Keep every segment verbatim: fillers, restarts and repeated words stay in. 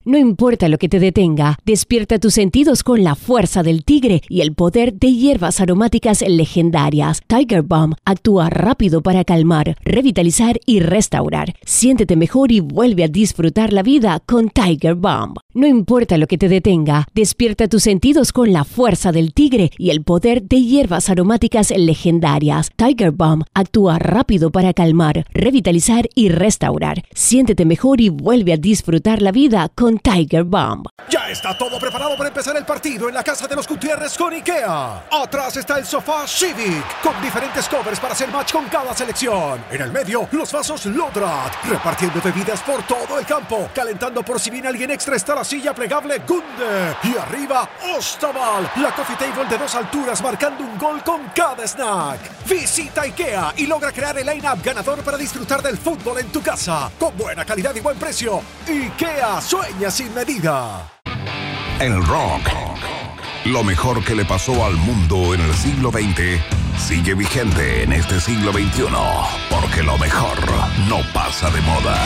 No importa lo que te detenga, despierta tus sentidos con la fuerza del tigre y el poder de hierbas aromáticas legendarias. Tiger Balm actúa rápido para calmar, revitalizar y restaurar. Siéntete mejor y vuelve a disfrutar la vida con Tiger Balm. No importa lo que te detenga, despierta tus sentidos con la fuerza del tigre y el poder de hierbas aromáticas legendarias. Tiger Balm actúa rápido para calmar, revitalizar y restaurar. Siéntete mejor y vuelve a disfrutar la vida con Tiger Balm. Ya está todo preparado para empezar el partido en la casa de los Gutiérrez con IKEA. Atrás está el sofá Civic con diferentes covers para hacer match con cada selección. En el medio, los vasos Lodrat, repartiendo bebidas por todo el campo. Calentando por si viene alguien extra está la silla plegable Gunde. Y arriba, Ostaval, la coffee table de dos alturas marcando un gol con cada snack. Visita IKEA y logra crear el line-up ganador para disfrutar del fútbol en tu casa. Con buena calidad y buen precio. IKEA, sueña sin medida. El rock, lo mejor que le pasó al mundo en el siglo veinte, sigue vigente en este siglo veintiuno, porque lo mejor no pasa de moda.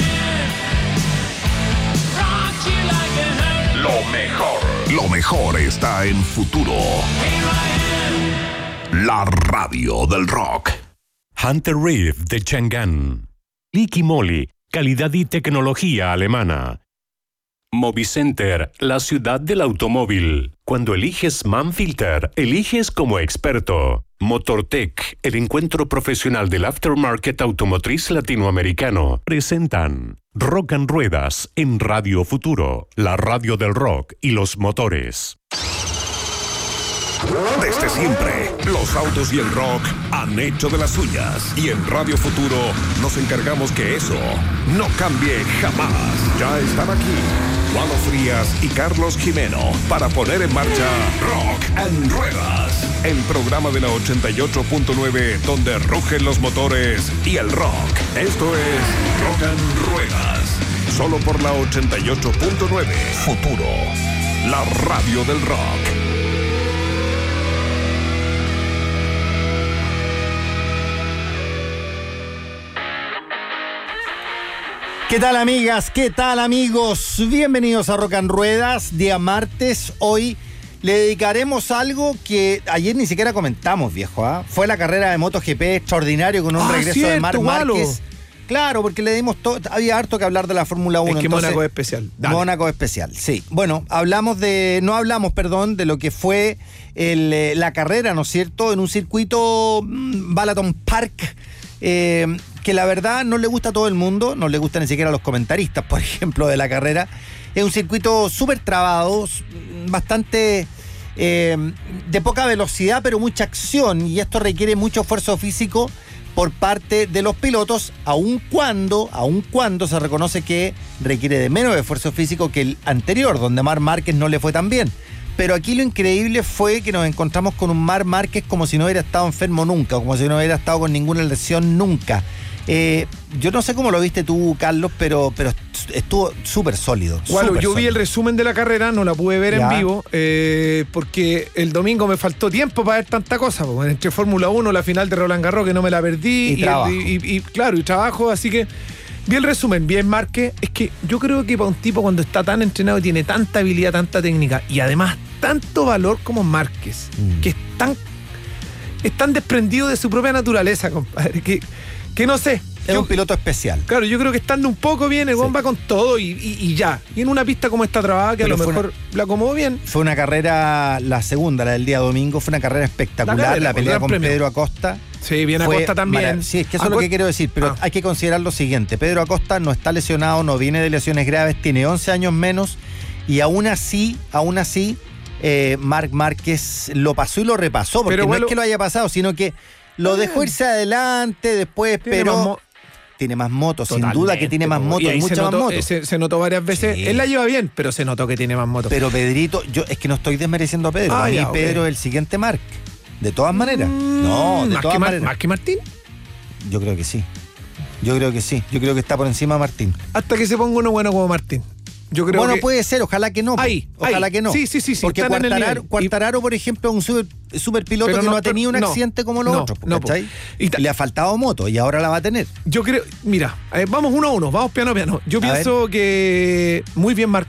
Lo mejor, lo mejor está en Futuro. La radio del rock. Hunter Reef de Chang'an. Liqui Moly, calidad y tecnología alemana. Movicenter, la ciudad del automóvil. Cuando eliges Manfilter, eliges como experto. Motortech, el encuentro profesional del aftermarket automotriz latinoamericano. Presentan Rock and Ruedas en Radio Futuro, la radio del rock y los motores. Desde siempre, los autos y el rock han hecho de las suyas. Y en Radio Futuro nos encargamos que eso no cambie jamás. Ya están aquí Juan Frías y Carlos Jimeno para poner en marcha Rock and Ruedas, el programa de la ochenta y ocho punto nueve donde rugen los motores y el rock. Esto es Rock and Ruedas, solo por la ochenta y ocho punto nueve. Futuro, la radio del rock. ¿Qué tal, amigas? ¿Qué tal, amigos? Bienvenidos a Rock and Ruedas, día martes. Hoy le dedicaremos algo que ayer ni siquiera comentamos, viejo. ¿eh? Fue la carrera de MotoGP extraordinario con un ah, regreso cierto, de Marc Márquez. Claro, porque le dimos todo, había harto que hablar de la Fórmula uno. Es que entonces, Mónaco es especial. Dale. Mónaco es especial, sí. Bueno, hablamos de, no hablamos, perdón, de lo que fue el, la carrera, ¿no es cierto? En un circuito mmm, Balaton Park, eh, que la verdad no le gusta a todo el mundo, no le gusta ni siquiera a los comentaristas, por ejemplo, de la carrera. Es un circuito súper trabado, bastante eh, de poca velocidad, pero mucha acción, y esto requiere mucho esfuerzo físico por parte de los pilotos, aun cuando, aun cuando se reconoce que requiere de menos esfuerzo físico que el anterior, donde Marc Márquez no le fue tan bien. Pero aquí lo increíble fue que nos encontramos con un Marc Márquez como si no hubiera estado enfermo nunca, como si no hubiera estado con ninguna lesión nunca. Eh, yo no sé cómo lo viste tú, Carlos, pero, pero estuvo súper sólido. Bueno, yo sólido. vi el resumen de la carrera, no la pude ver ya. en vivo, eh, porque el domingo me faltó tiempo para ver tanta cosa. Pues, entre Fórmula uno, la final de Roland Garros, que no me la perdí. Y, y, trabajo. y, y, y claro, y trabajo, así que vi el resumen, vi el Márquez. Es que yo creo que para un tipo cuando está tan entrenado y tiene tanta habilidad, tanta técnica, y además tanto valor como Márquez, mm. que es tan, es tan desprendido de su propia naturaleza, compadre, que, que no sé. Es yo, un piloto especial. Claro, yo creo que estando un poco bien, el sí. bomba con todo y, y, y ya. Y en una pista como esta trabada, que pero a lo mejor una, la acomodó bien. Fue una carrera, la segunda, la del día domingo, fue una carrera espectacular. La, carrera, la pelea con premio. Pedro Acosta. Sí, bien Acosta también. Sí, es que eso Acosta, es lo que quiero decir, pero ah. hay que considerar lo siguiente. Pedro Acosta no está lesionado, no viene de lesiones graves, tiene once años menos y aún así, aún así, eh, Marc Márquez lo pasó y lo repasó, porque pero bueno, no es que lo haya pasado, sino que lo dejó irse adelante, después pero tiene más motos, sin duda que tiene más motos, y muchas más motos. Se, se notó varias veces, sí. Él la lleva bien, pero se notó que tiene más motos. Pero Pedrito, yo es que no estoy desmereciendo a Pedro, ah, a mí ya, Pedro okay. es el siguiente Marc, de todas maneras. Mm, no, de más todas que maneras. ¿Más que Martín? Yo creo que sí, yo creo que sí, yo creo que está por encima de Martín. Hasta que se ponga uno bueno como Martín. Yo creo bueno, que... puede ser, ojalá que no. Ahí, ojalá ahí. que no. Sí, sí, sí. sí porque Quartararo, Quartararo, por ejemplo, es un super, super piloto pero que no, no ha tenido un no, accidente como los no, otros. No, ¿cachai? Y ta- Le ha faltado moto y ahora la va a tener. Yo creo, mira, eh, vamos uno a uno, vamos piano a piano. Yo a pienso ver. que muy bien Marc